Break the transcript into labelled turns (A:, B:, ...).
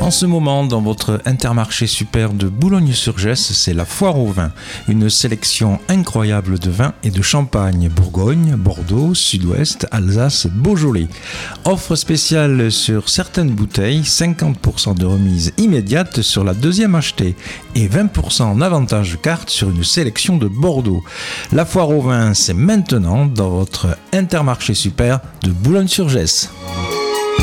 A: En ce moment, dans votre Intermarché Super de Boulogne-sur-Gesse, c'est la foire au vin. Une sélection incroyable de vins et de champagne. Bourgogne, Bordeaux, Sud-Ouest, Alsace, Beaujolais. Offre spéciale sur certaines bouteilles, 50% de remise immédiate sur la deuxième achetée et 20% en avantage carte sur une sélection de Bordeaux. La foire au vin, c'est maintenant dans votre Intermarché Super de Boulogne-sur-Gesse.